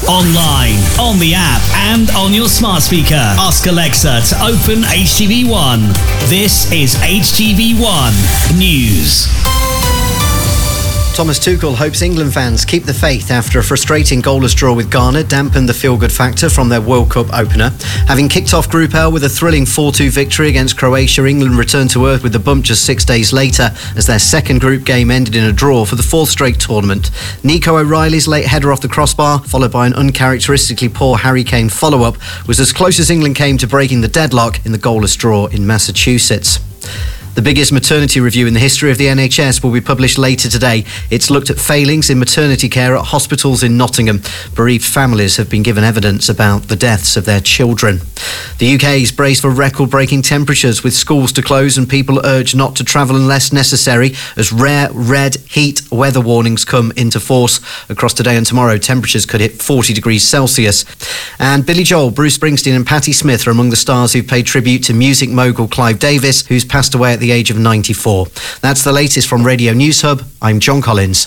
Online, on the app, and on your smart speaker. Ask Alexa to open HTV1. This is HTV1 News. Thomas Tuchel hopes England fans keep the faith after a frustrating goalless draw with Ghana dampened the feel-good factor from their World Cup opener. Having kicked off Group L with a thrilling 4-2 victory against Croatia, England returned to earth with the bump just 6 days later as their second group game ended in a draw for the fourth straight tournament. Nico O'Reilly's late header off the crossbar, followed by an uncharacteristically poor Harry Kane follow-up, was as close as England came to breaking the deadlock in the goalless draw in Massachusetts. The biggest maternity review in the history of the NHS will be published later today. It's looked at failings in maternity care at hospitals in Nottingham. Bereaved families have been given evidence about the deaths of their children. The UK is braced for record-breaking temperatures, with schools to close and people urged not to travel unless necessary as rare red heat weather warnings come into force. Across today and tomorrow, temperatures could hit 40 degrees Celsius. And Billy Joel, Bruce Springsteen and Patti Smith are among the stars who've paid tribute to music mogul Clive Davis, who's passed away at the age of 94. That's the latest from Radio News Hub. I'm John Collins.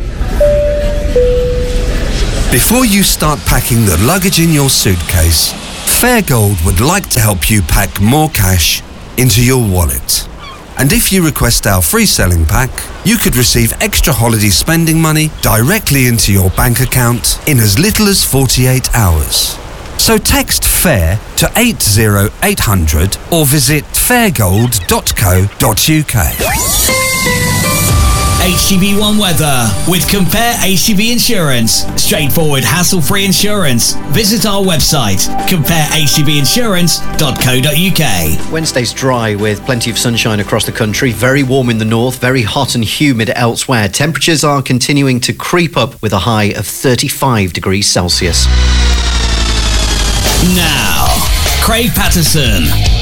Before you start packing the luggage in your suitcase, Fairgold would like to help you pack more cash into your wallet. And if you request our free selling pack, you could receive extra holiday spending money directly into your bank account in as little as 48 hours. So text FAIR to 80800 or visit fairgold.co.uk. HTV1 weather with Compare HTV Insurance. Straightforward, hassle-free insurance. Visit our website, comparehtvinsurance.co.uk. Wednesday's dry with plenty of sunshine across the country. Very warm in the north, very hot and humid elsewhere. Temperatures are continuing to creep up with a high of 35 degrees Celsius. Now, Craig Patterson